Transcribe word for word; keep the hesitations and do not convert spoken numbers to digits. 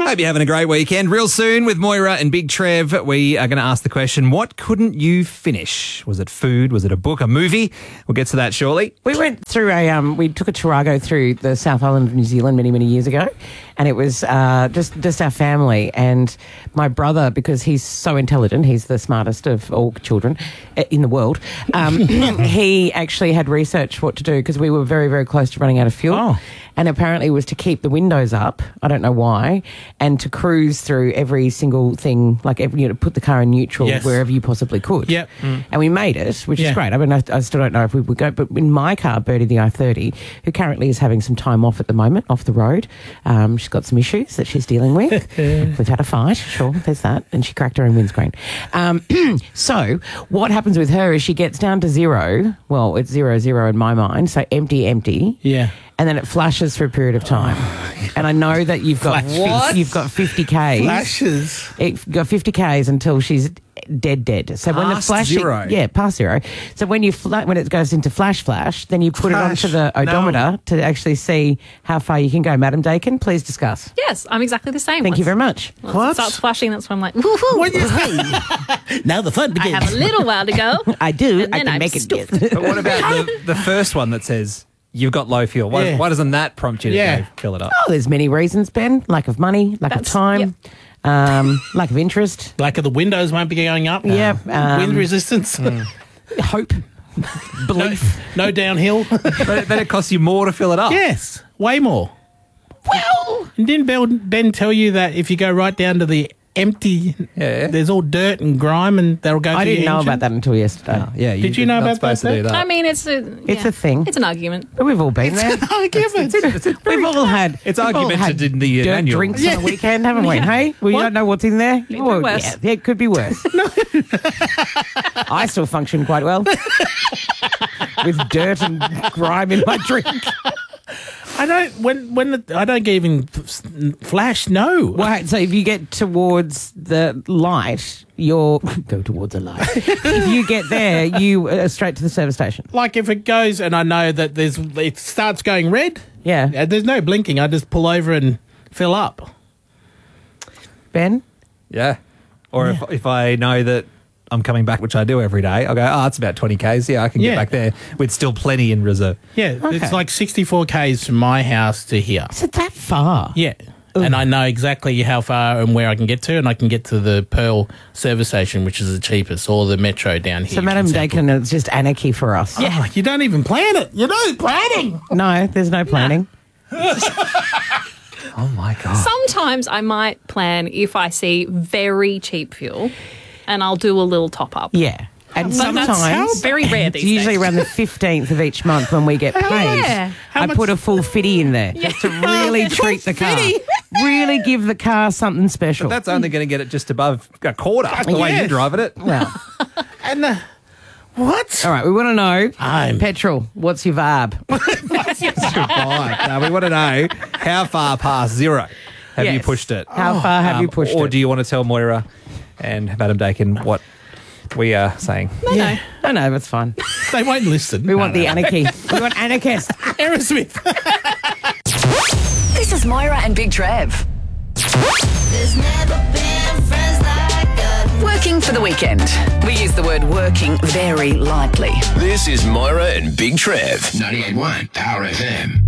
Hope you're having a great weekend. Real soon with Moira and Big Trev, we are going to ask the question, what couldn't you finish? Was it food? Was it a book? A movie? We'll get to that shortly. We went through a, um, we took a Tarago through the South Island of New Zealand many, many years ago. And it was uh, just, just our family. And my brother, because he's so intelligent, he's the smartest of all children in the world, um, he actually had researched what to do because we were very, very close to running out of fuel. Oh. And apparently it was to keep the windows up, I don't know why, and to cruise through every single thing, like every, you know, put the car in neutral Yes. wherever you possibly could. Yep. Mm. And we made it, which Yeah. is great. I mean, I, I still don't know if we would go, but in my car, Bertie, the I thirty, who currently is having some time off at the moment, off the road, um, she's got some issues that she's dealing with. We've had a fight, sure, there's that, and she cracked her own windscreen. Um, so what happens with her is she gets down to zero, well, it's zero, zero in my mind, so empty, empty. Yeah. And then it flashes for a period of time. And I know that you've got Flash. you've got fifty Ks. Flashes. You've got fifty Ks until she's dead, dead. So when the Past flash, zero? yeah, past zero. So when you fla- when it goes into flash, flash, then you put Flash. it onto the odometer No. to actually see how far you can go. Madam Dakin, please discuss. Yes, I'm exactly the same. Thank you very much. Once What? it starts flashing, that's when I'm like, woohoo, What is that? Now the fun I begins. have a little while to go. I do. And I then can I'm make it. stuffed. Yes. But what about the, the first one that says you've got low fuel? Why, Yeah. why doesn't that prompt you to Yeah. go fill it up? Oh, there's many reasons, Ben. Lack of money, lack of That's- time, um, lack of interest, Like the windows won't be going up. Yeah, um, Wind resistance. hope, belief. No downhill. But then it costs you more to fill it up. Yes, way more. Well, And didn't Bel- Ben tell you that if you go right down to the empty, Yeah. there's all dirt and grime and that'll go I to didn't your know engine? about that until yesterday. Yeah, Did you know you're not about that, supposed to do that. I mean, it's a It's yeah, a thing. It's an argument. But we've all been there. I give it. We've all had. It's we've all argumented had in the, uh, dirt manual. drinks on a weekend, haven't we? Hey, well, you What? don't know what's in there. Been Well, worse. yeah, yeah, it could be worse. I still function quite well with dirt and grime in my drink. I don't when when the, I don't even f- flash. No. Well, so if you get towards the light, you're go towards the light. If you get there, you are straight to the service station. Like if it goes and I know that there's it starts going red. Yeah, uh, There's no blinking. I just pull over and fill up. Ben. Yeah. Or If, if I know that I'm coming back, which I do every day, I'll go, oh, it's about twenty Ks. Yeah, I can Yeah. get back there with still plenty in reserve. Yeah, it's like sixty-four Ks from my house to here. Is it that far? Yeah. And I know exactly how far and where I can get to, and I can get to the Pearl service station, which is the cheapest, or the Metro down here. So, Madam for example. Dakin, it's just anarchy for us. Oh, you don't even plan it. You know planning. No, there's no planning. Oh, my God. Sometimes I might plan if I see very cheap fuel, and I'll do a little top up. Yeah. And But that's sometimes very rare these it's usually days. around the fifteenth of each month when we get paid. Yeah. How I much- put a full fitty in there just to really treat the car. Really give the car something special. That's only going to get it just above a quarter, the way Yes. you're driving it. well, And the, what? all right, we want to know, I'm- petrol, what's your varb? Right. Now, we want to know how far past zero have you Yes. pushed it? How far have Um, you pushed or it? do you want to tell Moira and Madam Dakin what we are saying? Yeah. No, no, that's fine. They won't listen. We want the anarchy. We want anarchists. Aerosmith. This is Moira and Big Trev. There's never been friends like us. Working for the weekend. We use the word working very lightly. This is Moira and Big Trev. ninety-eight point one Power F M.